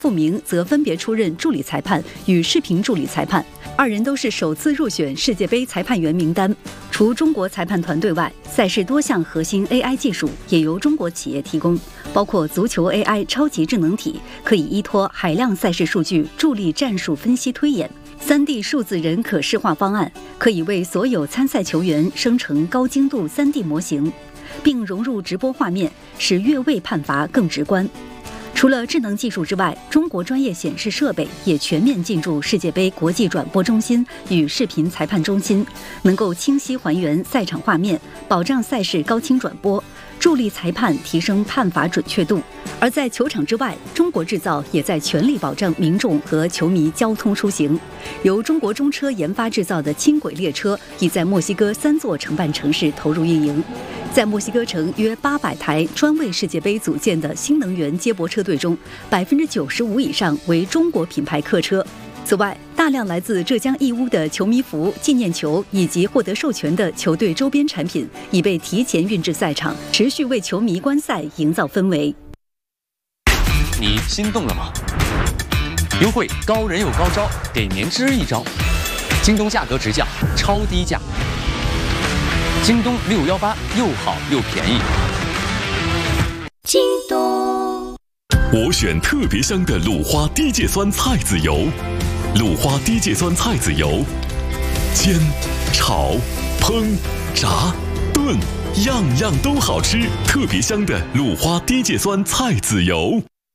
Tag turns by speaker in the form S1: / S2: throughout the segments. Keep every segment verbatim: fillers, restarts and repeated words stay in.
S1: 傅明则分别出任助理裁判与视频助理裁判，二人都是首次入选世界杯裁判员名单。除中国裁判团队外，赛事多项核心 A I 技术也由中国企业提供，包括足球 A I 超级智能体，可以依托海量赛事数据助力战术分析推演；三 D 数字人可视化方案，可以为所有参赛球员生成高精度 三 D 模型，并融入直播画面，使越位判罚更直观。除了智能技术之外，中国专业显示设备也全面进驻世界杯国际转播中心与视频裁判中心，能够清晰还原赛场画面，保障赛事高清转播，助力裁判提升判罚准确度。而在球场之外，中国制造也在全力保障民众和球迷交通出行。由中国中车研发制造的轻轨列车已在墨西哥三座承办城市投入运营。在墨西哥城约八百台专为世界杯组建的新能源接驳车队中，百分之九十五以上为中国品牌客车。此外，大量来自浙江义乌的球迷服、纪念球以及获得授权的球队周边产品已被提前运至赛场，持续为球迷观赛营造氛围。
S2: 你心动了吗？优惠高人有高招，给您支一招。京东价格直降，超低价。京东六幺八又好又便宜。
S3: 京东，
S4: 我选特别香的鲁花低芥酸菜籽油。鲁花低芥酸菜籽油，煎、炒、烹、炸、炖，样样都好吃。特别香的鲁花低芥酸菜籽油。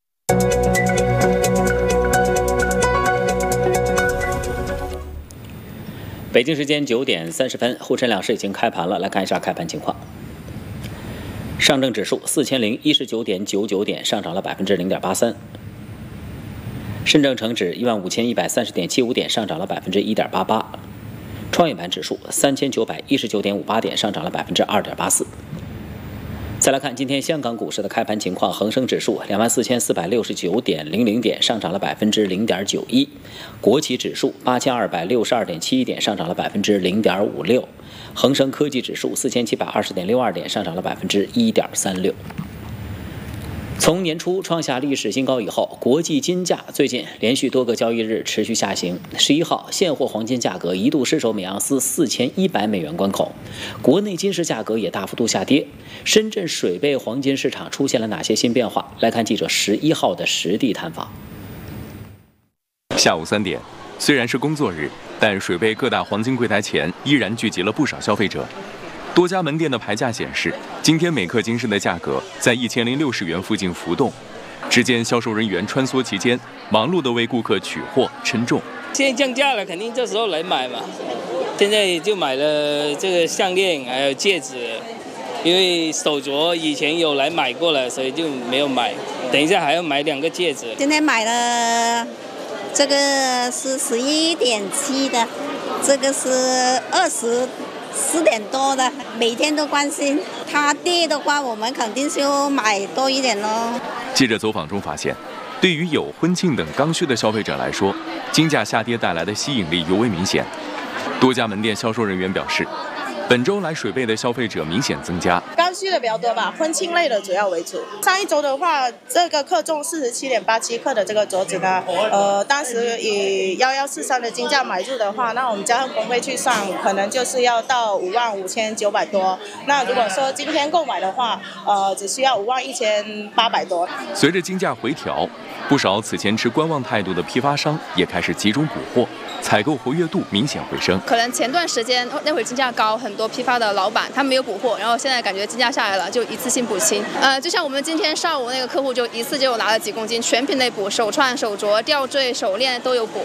S5: 北京时间九点三十分，沪深两市已经开盘了。来看一下开盘情况。上证指数四千零一十九点九九点，上涨了百分之零点八三。深证成指一万五千一百三十点七五点，上涨了百分之一点八八。创业板指数三千九百一十九点五八点，上涨了百分之二点八四。再来看今天香港股市的开盘情况，恒生指数两万四千四百六十九点零零点，上涨了百分之零点九一；国企指数八千二百六十二点七一点，上涨了百分之零点五六；恒生科技指数四千七百二十点六二点，上涨了百分之一点三六。从年初创下历史新高以后，国际金价最近连续多个交易日持续下行。十一号，现货黄金价格一度失守每盎司四千一百美元关口，国内金市价格也大幅度下跌。深圳水贝黄金市场出现了哪些新变化？来看记者十一号的实地探访。
S6: 下午三点，虽然是工作日，但水贝各大黄金柜台前依然聚集了不少消费者。多家门店的牌价显示，今天每克金饰的价格在一千零六十元附近浮动。只见销售人员穿梭其间，忙碌地为顾客取货称重。
S7: 现在降价了，肯定这时候来买嘛。现在就买了这个项链，还有戒指，因为手镯以前有来买过了，所以就没有买。等一下还要买两个戒指。
S3: 今天买了这个是十一点七的，这个是二十。十点多的，每天都关心它跌的话，我们肯定是要买多一点咯。
S6: 记者走访中发现，对于有婚庆等刚需的消费者来说，金价下跌带来的吸引力尤为明显。多家门店销售人员表示，本周来水贝的消费者明显增加，
S8: 刚需的比较多吧，婚庆类的主要为主。上一周的话，这个克重四十七点八七克的这个镯子呢，呃，当时以幺幺四三的金价买入的话，那我们加上工费去算，可能就是要到五万五千九百多。那如果说今天购买的话，呃，只需要五万一千八百多。
S6: 随着金价回调，不少此前持观望态度的批发商也开始集中补货，采购活跃度明显回升。
S9: 可能前段时间那会儿金价高，很多批发的老板他没有补货，然后现在感觉金价下来了，就一次性补清。呃，就像我们今天上午那个客户就一次就拿了几公斤，全品类补，手串、手镯、吊坠、手链都有补。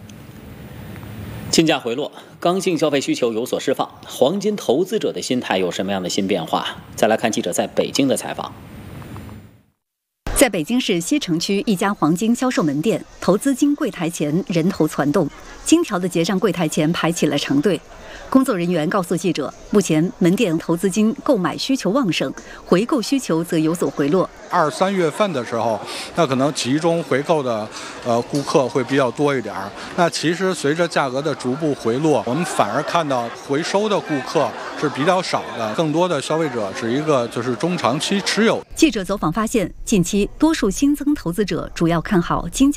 S5: 金价回落，刚性消费需求有所释放，黄金投资者的心态有什么样的新变化？再来看记者在北京的采访。
S1: 在北京市西城区一家黄金销售门店，投资金柜台前人头攒动。 金条的结账柜台前排起了长队。工作人员告诉记者，目前门店投资金购买需求旺盛，回购需求则有所回落。
S10: 二三月份的时候，那可能集中回购的呃顾客会比较多一点儿。那其实随着价格的逐步回落，我们反而看到回收的顾客是比较少的，更多的消费者是一个就是中长期持有。
S1: 记者走访发现，近期多数新增投资者主要看好金价